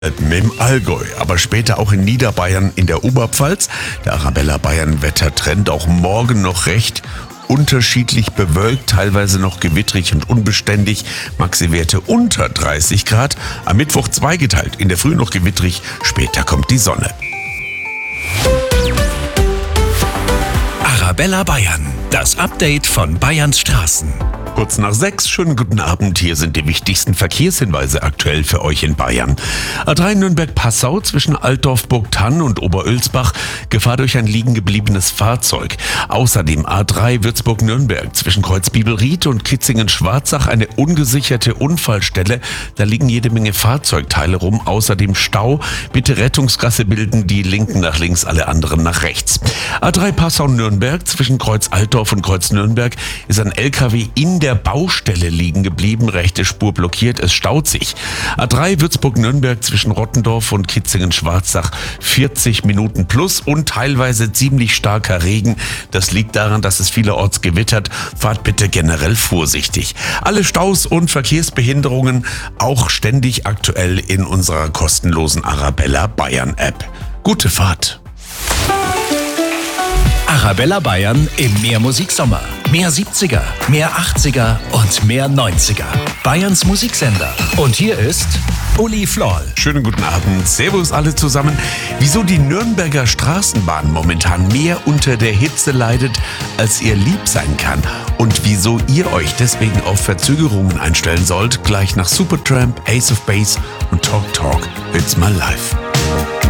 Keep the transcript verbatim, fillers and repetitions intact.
Mit dem Allgäu, aber später auch in Niederbayern in der Oberpfalz. Der Arabella Bayern Wettertrend auch morgen noch recht unterschiedlich bewölkt, teilweise noch gewittrig und unbeständig. Maxi-Werte unter dreißig Grad. Am Mittwoch zweigeteilt, in der Früh noch gewittrig, später kommt die Sonne. Arabella Bayern, das Update von Bayerns Straßen. Kurz nach sechs, schönen guten Abend. Hier sind die wichtigsten Verkehrshinweise aktuell für euch in Bayern. A drei Nürnberg-Passau zwischen Altdorf-Burgthann und Oberölsbach, Gefahr durch ein liegen gebliebenes Fahrzeug. Außerdem A drei Würzburg-Nürnberg zwischen Kreuzbibelried und Kitzingen-Schwarzach, eine ungesicherte Unfallstelle. Da liegen jede Menge Fahrzeugteile rum. Außerdem Stau. Bitte Rettungsgasse bilden, die linken nach links, alle anderen nach rechts. A drei Passau-Nürnberg zwischen Kreuz Altdorf und Kreuz Nürnberg ist ein L K W in der Baustelle liegen geblieben, rechte Spur blockiert, es staut sich. A drei Würzburg-Nürnberg zwischen Rottendorf und Kitzingen-Schwarzach, vierzig Minuten plus und teilweise ziemlich starker Regen. Das liegt daran, dass es vielerorts gewittert. Fahrt bitte generell vorsichtig. Alle Staus und Verkehrsbehinderungen auch ständig aktuell in unserer kostenlosen Arabella Bayern App. Gute Fahrt! Arabella Bayern im Mehrmusiksommer. Mehr siebziger, mehr achtziger und mehr neunziger. Bayerns Musiksender. Und hier ist Uli Floll. Schönen guten Abend. Servus alle zusammen. Wieso die Nürnberger Straßenbahn momentan mehr unter der Hitze leidet, als ihr lieb sein kann. Und wieso ihr euch deswegen auf Verzögerungen einstellen sollt, gleich nach Supertramp, Ace of Base und Talk Talk. It's my life.